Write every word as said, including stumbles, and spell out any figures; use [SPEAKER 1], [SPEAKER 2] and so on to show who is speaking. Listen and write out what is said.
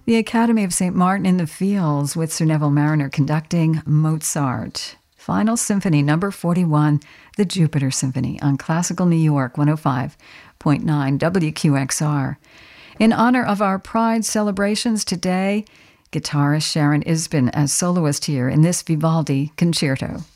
[SPEAKER 1] The Academy of Saint Martin in the Fields with Sir Neville Marriner conducting Mozart. Final Symphony, number forty-one, the Jupiter Symphony on Classical New York one oh five point nine W Q X R. In honor of our Pride celebrations today, guitarist Sharon Isbin as soloist here in this Vivaldi concerto.